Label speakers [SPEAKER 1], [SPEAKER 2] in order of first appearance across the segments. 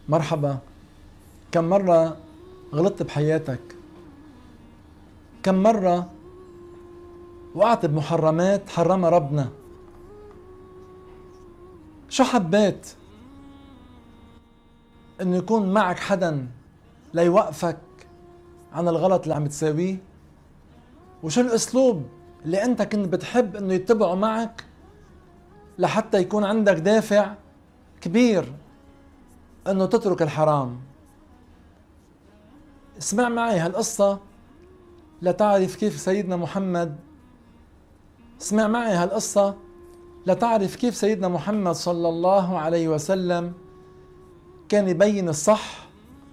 [SPEAKER 1] مرحبا. كم مرة غلطت بحياتك؟ كم مرة وقعت بمحرمات حرمها ربنا؟ شو حبيت؟ انه يكون معك حدا ليوقفك عن الغلط اللي عم تساويه؟ وشو الاسلوب اللي انت كنت بتحب انه يتبعه معك لحتى يكون عندك دافع كبير انه تترك الحرام؟ اسمع معي هالقصة لتعرف كيف سيدنا محمد اسمع معي هالقصة لتعرف كيف سيدنا محمد صلى الله عليه وسلم كان يبين الصح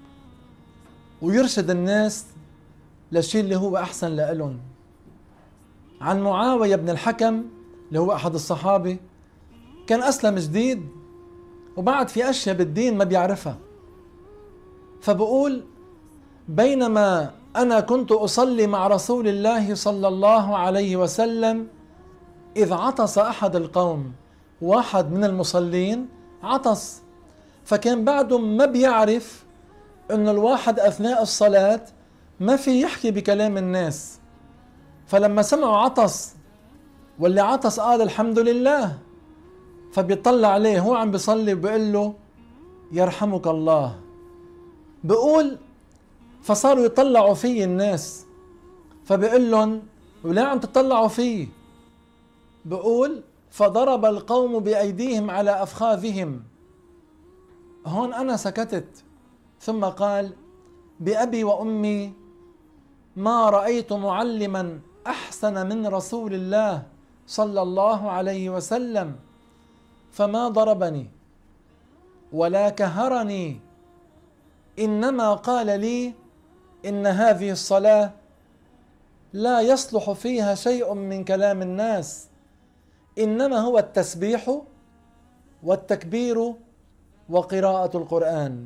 [SPEAKER 1] ويرشد الناس للشيء اللي هو أحسن لإلهم. عن معاوية بن الحكم اللي هو أحد الصحابة، كان أسلم جديد وبعد في أشياء بالدين ما بيعرفها، فبقول: بينما أنا كنت أصلي مع رسول الله صلى الله عليه وسلم إذ عطس أحد القوم. واحد من المصلين عطس، فكان بعده ما بيعرف إنه الواحد أثناء الصلاة ما في يحكي بكلام الناس، فلما سمعوا عطس واللي عطس قال الحمد لله، فبيطلع عليه هو عم بيصلي وبيقول له يرحمك الله. بقول فصاروا يطلعوا فيه الناس، فبيقول لهم ولا عم تطلعوا فيه؟ بقول فضرب القوم بأيديهم على أفخاذهم. هون أنا سكتت، ثم قال: بأبي وأمي ما رأيت معلما أحسن من رسول الله صلى الله عليه وسلم، فما ضربني ولا كهرني، إنما قال لي: إن هذه الصلاة لا يصلح فيها شيء من كلام الناس، إنما هو التسبيح والتكبير وقراءة القرآن.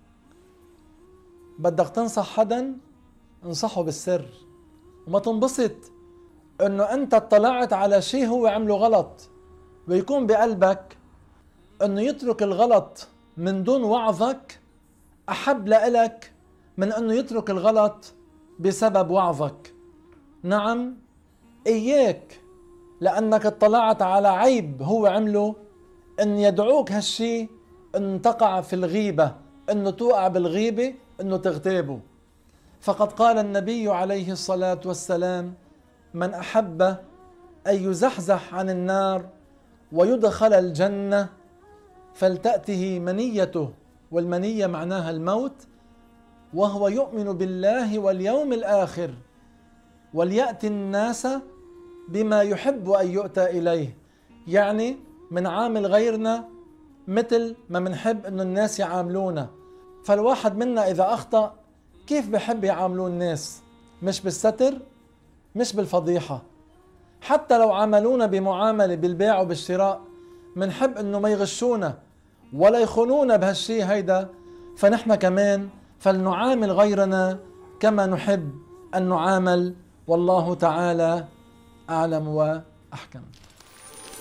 [SPEAKER 1] بدك تنصح حدا، انصحه بالسر، وما تنبسط انه انت اطلعت على شيء هو عمله غلط، ويكون بقلبك انه يترك الغلط من دون وعظك احب لإلك من انه يترك الغلط بسبب وعظك. نعم، اياك لانك اطلعت على عيب هو عمله ان يدعوك هالشي ان تقع في الغيبة، انه توقع بالغيبة، انه تغتابه. فقد قال النبي عليه الصلاة والسلام: من أحب أن يزحزح عن النار ويدخل الجنة فلتأته منيته، والمنية معناها الموت، وهو يؤمن بالله واليوم الآخر، وليأتي الناس بما يحب أن يؤتى إليه. يعني من عامل غيرنا مثل ما منحب أن الناس يعاملونا. فالواحد منا إذا أخطأ كيف بحب يعاملون الناس؟ مش بالستر، مش بالفضيحة. حتى لو عاملونا بمعاملة بالبيع وبالشراء منحب انه ما يغشونا ولا يخونونا بهالشي هيدا، فنحن كمان فلنعامل غيرنا كما نحب ان نعامل، والله تعالى اعلم واحكم.